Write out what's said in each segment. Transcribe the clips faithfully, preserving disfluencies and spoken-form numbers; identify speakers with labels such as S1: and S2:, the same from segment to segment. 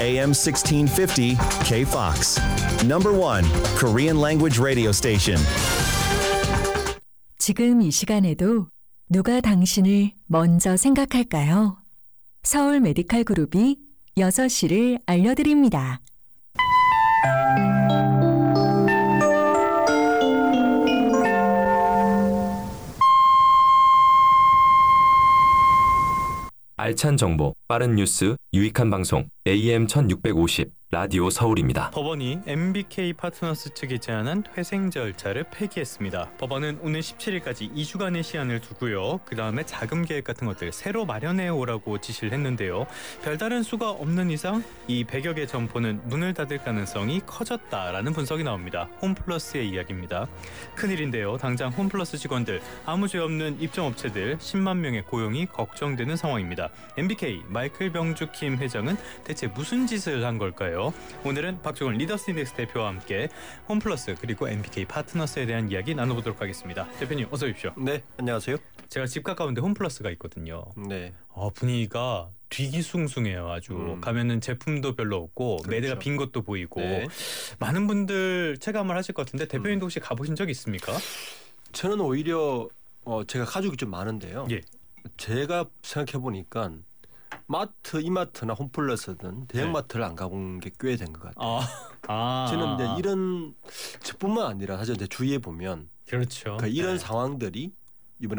S1: 에이엠 sixteen fifty K-Fox. Number one Korean language radio station.
S2: 지금 이 시간에도 누가 당신을 먼저 생각할까요? 서울 메디칼 그룹이 여섯 시를 알려드립니다.
S3: 알찬 정보, 빠른 뉴스, 유익한 방송 에이엠 천육백오십 라디오 서울입니다.
S4: 법원이 엠비케이 파트너스 측이 제안한 회생 절차를 폐기했습니다. 법원은 오늘 십칠 일까지 이 주간의 시한을 두고요. 그 다음에 자금 계획 같은 것들 새로 마련해 오라고 지시를 했는데요. 별다른 수가 없는 이상 이 백여 개 점포는 문을 닫을 가능성이 커졌다라는 분석이 나옵니다. 홈플러스의 이야기입니다. 큰일인데요. 당장 홈플러스 직원들, 아무 죄 없는 입점업체들 십만 명의 고용이 걱정되는 상황입니다. 엠비케이 마이클 병주킴 회장은 대체 무슨 짓을 한 걸까요? 오늘은 박종훈 리더스인덱스 대표와 함께 홈플러스 그리고 엠비케이 파트너스에 대한 이야기 나눠보도록 하겠습니다. 대표님 어서 오십시오.
S5: 네, 안녕하세요.
S4: 제가 집 가까운데 홈플러스가 있거든요.
S5: 네.
S4: 어, 분위기가 뒤기숭숭해요. 아주 음. 가면은 제품도 별로 없고 그렇죠. 매대가 빈 것도 보이고 네. 많은 분들 체감을 하실 것 같은데 대표님도 혹시 가보신 적 있습니까?
S5: 저는 오히려 어, 제가 가족이 좀 많은데요. 예. 제가 생각해 보니까 마트, 이마트나 홈플러스든 대형마트를 네. 안 가본 게 꽤 된 것 같아요. 아. 아. 저는 이제 이런 저뿐만 아니라 사실 제 주위에 보면
S4: 그렇죠.
S5: 그러니까 이런
S4: 네.
S5: 상황들이 이번에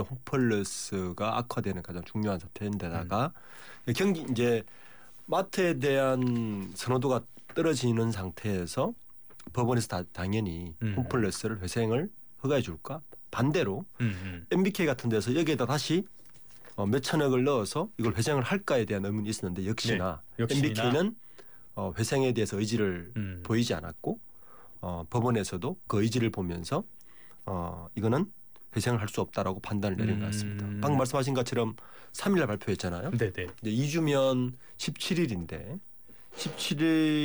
S5: 홈플러스가 악화되는 가장 중요한 사태인데다가 음. 경기 이제 마트에 대한 선호도가 떨어지는 상태에서 법원에서 다, 당연히 음. 홈플러스를 회생을 허가해 줄까? 반대로 음, 음. 엠비케이 같은 데서 여기에다 다시 어, 몇 천억을 넣어서 이걸 회생을 할까에 대한 의문이 있었는데 역시나, 네, 역시나. 엠비케이는 어, 회생에 대해서 의지를 음. 보이지 않았고 어, 법원에서도 그 의지를 보면서 어, 이거는 회생을 할 수 없다라고 판단을 내린 음. 것 같습니다. 방금 말씀하신 것처럼 삼 일날 발표했잖아요. 네네. 이 주면 십칠 일인데 십칠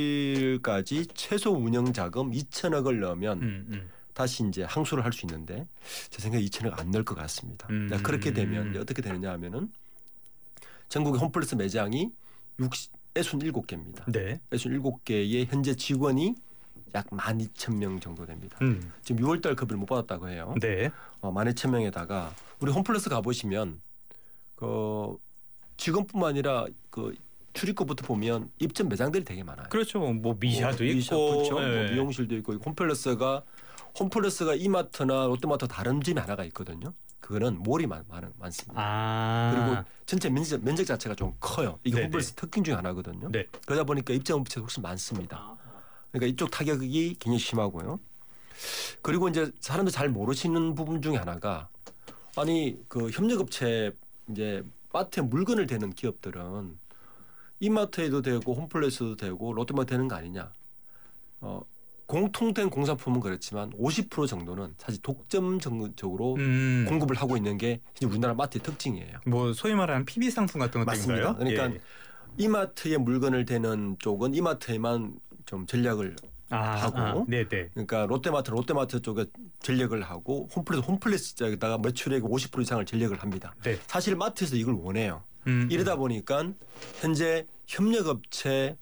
S5: 일까지 최소 운영 자금 이천억을 넣으면 음, 음. 다시 이제 항소를 할 수 있는데 제 생각에 이천억 안 넣을 것 같습니다. 음. 그렇게 되면 어떻게 되느냐 하면은 전국의 홈플러스 매장이 육십칠 개입니다. 네. 육십칠 개의 현재 직원이 약 만 이천 명 정도 됩니다. 음. 지금 유월달 급여를 못 받았다고 해요. 네. 어, 만 이천 명에다가 우리 홈플러스 가보시면 그 직원뿐만 아니라 그 출입구부터 보면 입점 매장들이 되게 많아요.
S4: 그렇죠. 뭐 미샤도 뭐, 있고,
S5: 미샤, 그렇죠.
S4: 네.
S5: 뭐 미용실도 있고 홈플러스가 홈플러스가 이마트나 롯데마트 다른 집이 하나가 있거든요. 그거는 몰이 많, 많, 많습니다. 아. 그리고 전체 면적, 면적 자체가 좀 커요. 이게 네네. 홈플러스 특징 중에 하나거든요. 네. 그러다 보니까 입점업체가 훨씬 많습니다. 그러니까 이쪽 타격이 굉장히 심하고요. 그리고 이제 사람들 잘 모르시는 부분 중에 하나가 아니 그 협력업체 이제 마트에 물건을 대는 기업들은 이마트에도 되고 홈플러스도 되고 롯데마트 되는 거 아니냐. 어, 공통된 공산품은 그렇지만 오십 퍼센트 정도는 사실 독점적으로 음. 공급을 하고 있는 게 우리나라 마트의 특징이에요.
S4: 뭐 소위 말하는 피비 상품 같은 것들인가요?
S5: 맞습니다. 그러니까 예. 이마트에 물건을 대는 쪽은 이마트에만 좀 전략을 아, 하고 아, 네네. 그러니까 롯데마트 롯데마트 쪽에 전략을 하고 홈플러스 홈플러스 쪽에다가 매출액 오십 퍼센트 이상을 전략을 합니다. 네. 사실 마트에서 이걸 원해요. 음, 이러다 보니까 현재 협력업체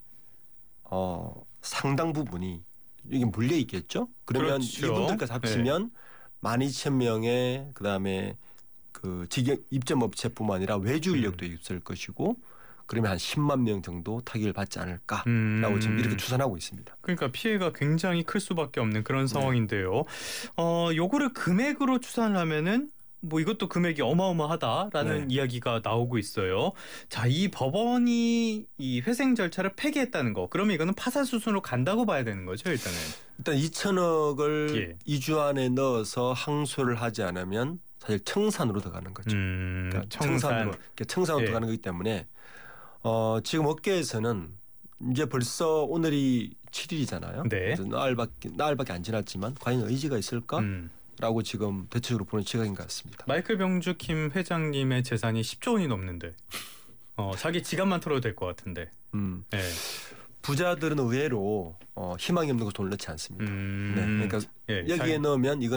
S5: 어, 상당 부분이 이게 물려 있겠죠. 그러면 그렇죠. 이분들까지 합치면 네. 만 이천 명의 그다음에 그 직영 입점업체뿐만 아니라 외주 인력도 음. 있을 것이고 그러면 한 십만 명 정도 타격을 받지 않을까라고 음. 지금 이렇게 추산하고 있습니다.
S4: 그러니까 피해가 굉장히 클 수밖에 없는 그런 상황인데요. 어, 요거를 금액으로 추산을 하면은 뭐 이것도 금액이 어마어마하다라는 네. 이야기가 나오고 있어요. 자, 이 법원이 이 회생 절차를 폐기했다는 거. 그러면 이거는 파산 수순으로 간다고 봐야 되는 거죠, 일단은.
S5: 일단 이천억을 예. 이 주 안에 넣어서 항소를 하지 않으면 사실 청산으로 들어가는 거죠. 음, 그러니까 청산. 청산으로 그러니까 청산으로 예. 들어가는 거기 때문에 어, 지금 업계에서는 이제 벌써 오늘이 칠 일이잖아요. 네. 나흘밖에 나흘밖에 안 지났지만 과연 의지가 있을까? 음. 라고 지금 대체적으로 보는 시각인 것 같습니다.
S4: 마이클 병주킴 회장님의 재산이 십조 원이 넘는데 어, 자기 지갑만 털어도 될 것 같은데. 음. 네.
S5: 부자들은 의외로 어, 희망이 없는 거 돈을 넣지 않습니다. 음. 네. 그러니까 예, 여기에 잘... 넣으면 이건